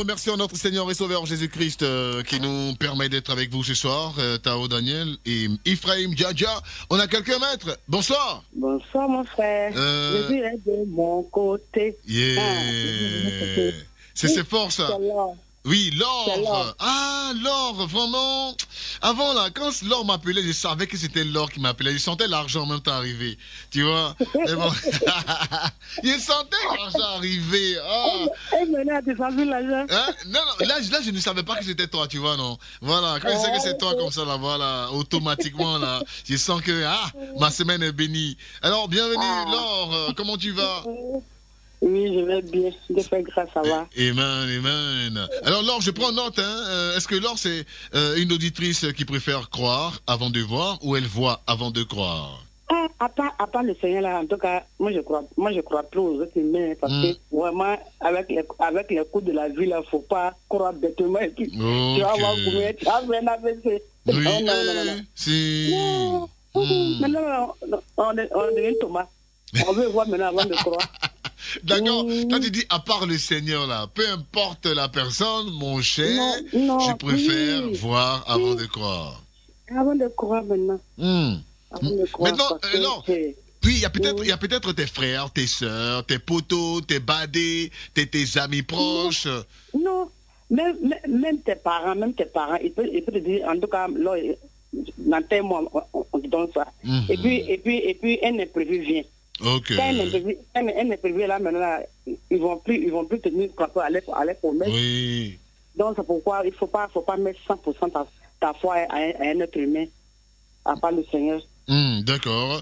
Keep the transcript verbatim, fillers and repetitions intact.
remercions notre Seigneur et Sauveur Jésus-Christ euh, qui nous permet d'être avec vous ce soir, euh, Tao Daniel et Ephraim Djadja. On a quelqu'un, maître. Bonsoir. Bonsoir, mon frère. Euh... Jésus est de mon côté. Yeah. Ah, c'est c'est fort, ça. Oui, Laure. Ah, Laure, vraiment. Avant, là, quand Laure m'appelait, je savais que c'était Laure qui m'appelait. Je sentais l'argent en même temps arriver. Tu vois? Mais bon. Je sentais l'argent arriver. Oh. Elle menait à descendre l'argent. Hein? Non, non, là, là, je ne savais pas que c'était toi, tu vois, non? Voilà, quand je sais que c'est toi comme ça, là, voilà, automatiquement, là, je sens que, ah, ma semaine est bénie. Alors, bienvenue, ah. Laure, comment tu vas? Oui, je vais bien. Dieu fait grâce, ça va. Amen, amen. Alors, Laure, je prends note. Hein. Est-ce que Laure, c'est euh, une auditrice qui préfère croire avant de voir ou elle voit avant de croire? Ah, à part, à part le Seigneur, là, en tout cas, moi, je crois, moi, je crois plus aux autres humains parce mm. que vraiment, avec les, avec les coups de la vie, il ne faut pas croire bêtement. Et puis, okay. Tu vas voir combien tu as un A V C. Oui, non, non, non, non, non. Si. Non. Mm. Maintenant, on, on devient Thomas. On veut voir maintenant avant de croire. D'accord. Mmh. Quand tu dis à part le Seigneur là, peu importe la personne, mon cher, non, non, je préfère oui. voir avant oui. de croire. Avant de croire maintenant. Mmh. Avant de croire. Maintenant, euh, non. Puis il y a peut-être, il oui. y a peut-être tes frères, tes sœurs, tes potos, tes badés, tes, tes amis proches. Non, non. Même, même tes parents, même tes parents, ils peuvent, ils peuvent te dire, en tout cas, là, dans tes mois, on, on te donne ça. Mmh. Et puis, et puis, et puis, un imprévu vient. Ok. Quand un imprévu là, maintenant, là, ils vont plus, ils vont plus tenir compte à les, à les promesses. Oui. Donc, c'est pourquoi il faut pas, faut pas mettre cent pour cent ta, ta foi à un, à un être humain, à part le Seigneur. Mmh, d'accord.